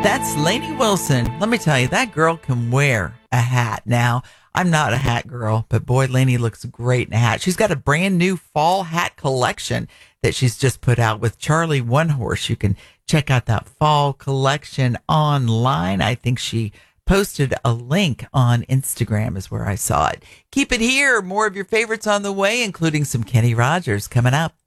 That's Lainey Wilson. Let me tell you, that girl can wear a hat. Now, I'm not a hat girl, but boy, Lainey looks great in a hat. She's got a brand new fall hat collection that she's just put out with Charlie One Horse. You can check out that fall collection online. I think she posted a link on Instagram is where I saw it. Keep it here. More of your favorites on the way, including some Kenny Rogers coming up.